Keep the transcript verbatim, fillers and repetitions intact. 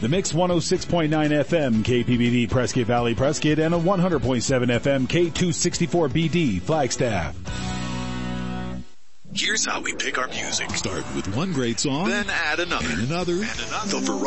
The Mix one oh six point nine F M K P B D Prescott Valley Prescott and a one hundred point seven F M K two sixty-four B D Flagstaff. Here's how we pick our music. Start with one great song, then add another. And another. And another. The